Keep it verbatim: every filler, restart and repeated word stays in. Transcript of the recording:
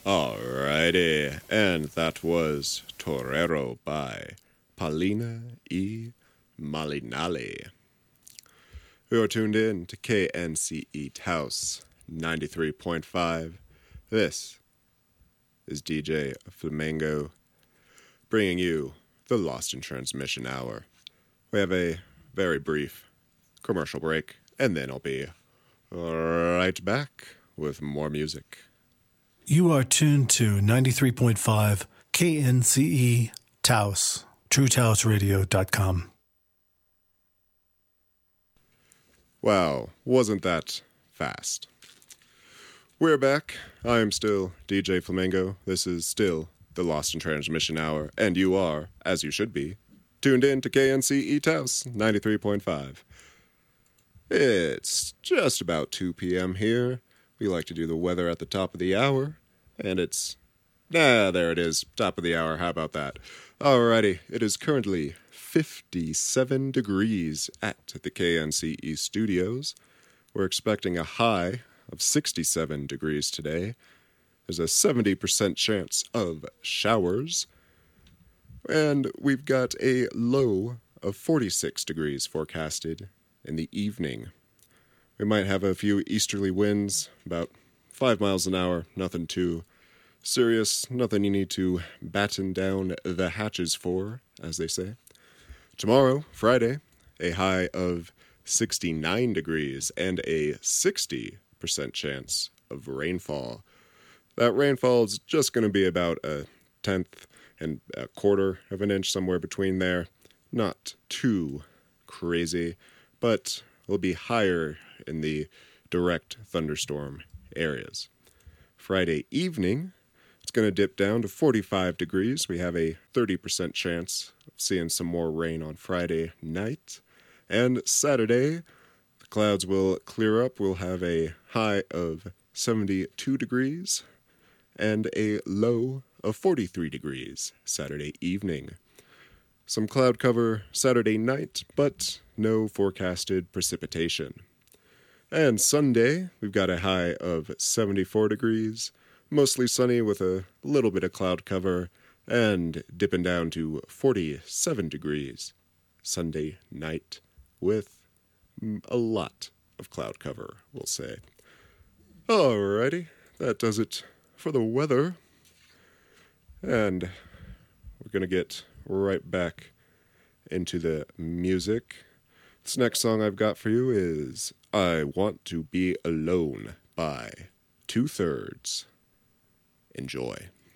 Alrighty, and that was Torero by Paulina E. Malinali. We are tuned in to K N C E Taos ninety-three point five. This is D J Flamingo bringing you the Lost in Transmission Hour. We have a very brief commercial break, and then I'll be right back with more music. You are tuned to ninety-three point five K N C E Taos, true taos radio dot com. Wow, wasn't that fast? We're back. I am still D J Flamingo. This is still the Lost in Transmission Hour, and you are, as you should be, tuned in to K N C E Taos ninety-three point five. It's just about two p.m. here. We like to do the weather at the top of the hour, and it's... Ah, there it is, top of the hour, how about that? Alrighty, it is currently fifty-seven degrees at the K N C E studios. We're expecting a high of sixty-seven degrees today. There's a seventy percent chance of showers. And we've got a low of forty-six degrees forecasted in the evening. We might have a few easterly winds, about five miles an hour, nothing too serious, nothing you need to batten down the hatches for, as they say. Tomorrow, Friday, a high of sixty-nine degrees and a sixty percent chance of rainfall. That rainfall is just going to be about a tenth and a quarter of an inch, somewhere between there. Not too crazy, but will be higher in the direct thunderstorm areas. Friday evening, it's going to dip down to forty-five degrees. We have a thirty percent chance of seeing some more rain on Friday night. And Saturday, the clouds will clear up. We'll have a high of seventy-two degrees and a low of forty-three degrees Saturday evening. Some cloud cover Saturday night, but no forecasted precipitation. And Sunday, we've got a high of seventy-four degrees, mostly sunny with a little bit of cloud cover, and dipping down to forty-seven degrees Sunday night with a lot of cloud cover, we'll say. Alrighty, that does it for the weather. And we're going to get right back into the music. This next song I've got for you is I Want to Be Alone by Two Thirds. Enjoy.